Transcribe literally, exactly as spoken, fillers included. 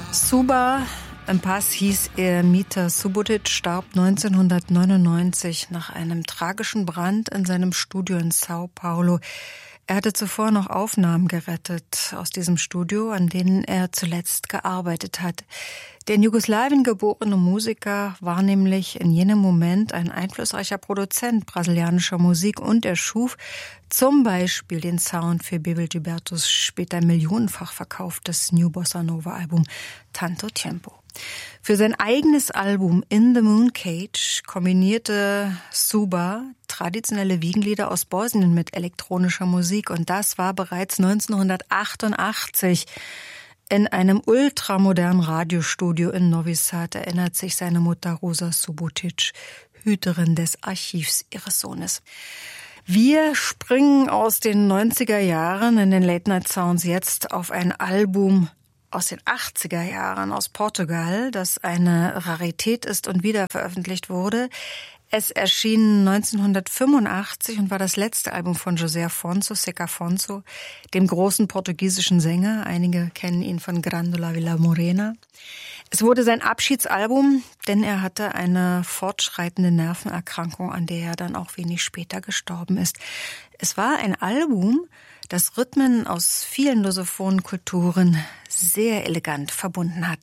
Suba Impasse hieß er. Mita Subotic starb neunzehnhundertneunundneunzig nach einem tragischen Brand in seinem Studio in Sao Paulo. Er hatte zuvor noch Aufnahmen gerettet aus diesem Studio, an denen er zuletzt gearbeitet hat. Der in Jugoslawien geborene Musiker war nämlich in jenem Moment ein einflussreicher Produzent brasilianischer Musik und er schuf zum Beispiel den Sound für Bebel Gilbertos später millionenfach verkauftes New Bossa Nova Album Tanto Tempo. Für sein eigenes Album In the Moon Cage kombinierte Suba traditionelle Wiegenlieder aus Bosnien mit elektronischer Musik und das war bereits neunzehnhundertachtundachtzig. In einem ultramodernen Radiostudio in Novi Sad erinnert sich seine Mutter Rosa Subotic, Hüterin des Archivs ihres Sohnes. Wir springen aus den neunziger Jahren in den Late Night Sounds jetzt auf ein Album aus den achtziger Jahren aus Portugal, das eine Rarität ist und wieder veröffentlicht wurde. Es erschien neunzehnhundertfünfundachtzig und war das letzte Album von José Afonso, Zeca Afonso, dem großen portugiesischen Sänger. Einige kennen ihn von Grândola Vila Morena. Es wurde sein Abschiedsalbum, denn er hatte eine fortschreitende Nervenerkrankung, an der er dann auch wenig später gestorben ist. Es war ein Album, das Rhythmen aus vielen lusophonen Kulturen sehr elegant verbunden hat.